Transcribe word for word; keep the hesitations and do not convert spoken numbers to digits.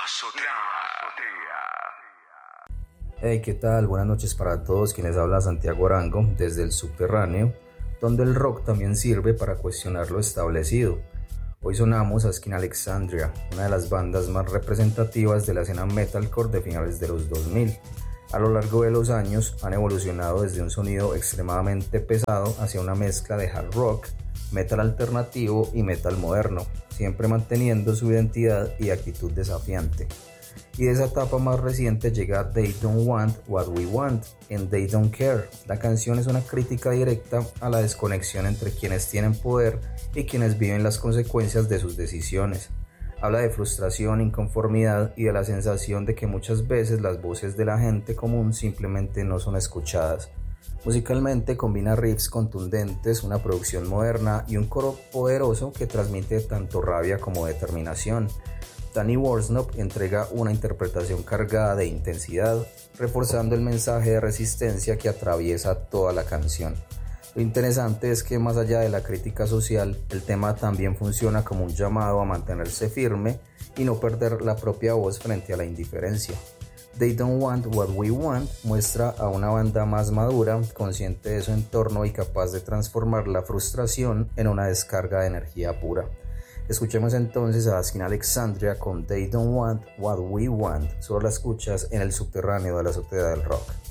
Hey, ¿qué tal? Buenas noches para todos. Quienes habla Santiago Arango desde el subterráneo, donde el rock también sirve para cuestionar lo establecido. Hoy sonamos a Skin Alexandria, una de las bandas más representativas de la escena metalcore de finales de los dos mil. A lo largo de los años han evolucionado desde un sonido extremadamente pesado hacia una mezcla de hard rock, metal alternativo y metal moderno, siempre manteniendo su identidad y actitud desafiante. Y de esa etapa más reciente llega They Don't Want What We Want en They Don't Care. La canción es una crítica directa a la desconexión entre quienes tienen poder y quienes viven las consecuencias de sus decisiones. Habla de frustración, inconformidad y de la sensación de que muchas veces las voces de la gente común simplemente no son escuchadas. Musicalmente combina riffs contundentes, una producción moderna y un coro poderoso que transmite tanto rabia como determinación. Danny Worsnop entrega una interpretación cargada de intensidad, reforzando el mensaje de resistencia que atraviesa toda la canción. Lo interesante es que más allá de la crítica social, el tema también funciona como un llamado a mantenerse firme y no perder la propia voz frente a la indiferencia. They Don't Want What We Want muestra a una banda más madura, consciente de su entorno y capaz de transformar la frustración en una descarga de energía pura. Escuchemos entonces a Skin Alexandria con They Don't Want What We Want. Solo la escuchas en el subterráneo de la azotea del rock.